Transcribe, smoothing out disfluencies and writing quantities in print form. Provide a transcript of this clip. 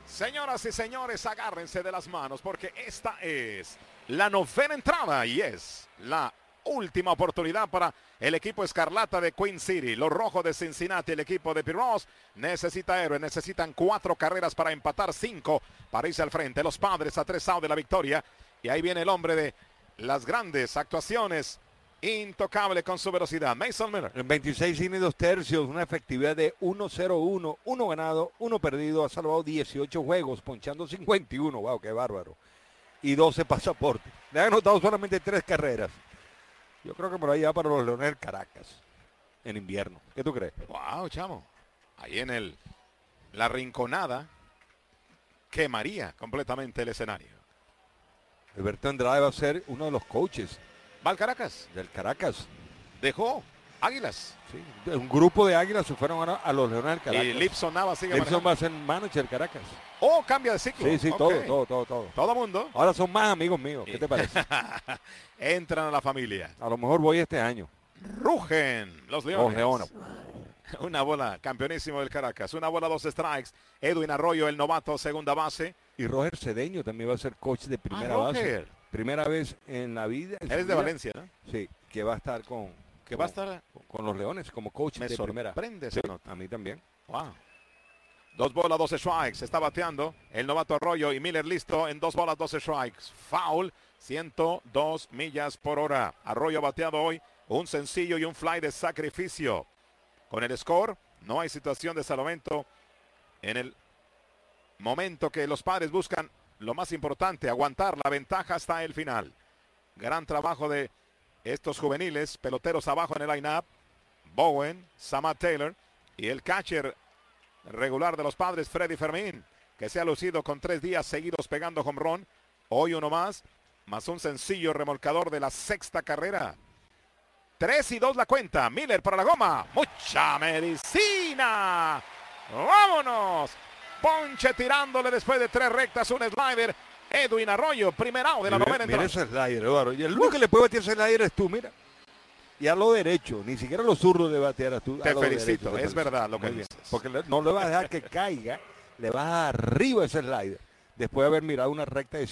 Señoras y señores, agárrense de las manos porque esta es la novena entrada y es la última oportunidad para el equipo escarlata de Queen City. Los rojos de Cincinnati, el equipo de Pirros, necesita héroes, necesitan 4 carreras para empatar, 5 para irse al frente. Los Padres a 3 outs de la victoria y ahí viene el hombre de las grandes actuaciones. Intocable con su velocidad, Mason Miller. En 26 innings, 2 tercios, una efectividad de 1-0-1, 1 ganado, 1 perdido, ha salvado 18 juegos, ponchando 51, wow, qué bárbaro. Y 12 pasaportes. Le han anotado solamente 3 carreras. Yo creo que por ahí va para los Leones del Caracas, en invierno. ¿Qué tú crees? Wow, chamo. Ahí en la rinconada, quemaría completamente el escenario. Alberto Andrade va a ser uno de los coaches. ¿Va al Caracas? Del Caracas. Dejó Águilas. Sí, un grupo de Águilas se fueron a los Leones del Caracas. Y Lipson Nava sigue Lipson manejando. va a ser manager del Caracas. Oh, cambia de ciclo. Sí, Okay. todo. Todo mundo. Ahora son más amigos míos. ¿Qué te parece? Entran a la familia. A lo mejor voy este año. Rugen los Leones. Los Leones. Una bola, campeonísimo del Caracas. Una bola, 2 strikes. Edwin Arroyo, el novato, segunda base. Y Roger Cedeño también va a ser coach de primera base. Primera vez en la vida. Él es de Valencia, ¿no? Sí, que va a estar con los Leones como coach de primera. Me sorprende sí, esa nota. a mí también. Wow. 2 bolas, 12 strikes. Está bateando el novato Arroyo y Miller listo en 2 bolas, 12 strikes. Foul, 102 millas por hora. Arroyo bateado hoy. Un sencillo y un fly de sacrificio. Con el score, no hay situación de salvamento en el momento que los Padres buscan lo más importante, aguantar la ventaja hasta el final. Gran trabajo de estos juveniles, peloteros abajo en el line-up. Bowen, Samad Taylor y el catcher regular de los Padres, Freddy Fermín, que se ha lucido con 3 días seguidos pegando home run. Hoy uno más un sencillo remolcador de la 6ª carrera. 3-2 la cuenta. Miller para la goma. Mucha medicina. ¡Vámonos! Ponche tirándole después de 3 rectas, un slider. Edwin Arroyo, primer out de la novena entrada. Mira ese slider, Eduardo. Y el único que le puede batear ese slider es tú, mira. Y a lo derecho, ni siquiera los zurdos le batear a tú. Te felicito, es verdad lo que dices. Porque no le vas a dejar que caiga, le vas arriba ese slider. Después de haber mirado una recta de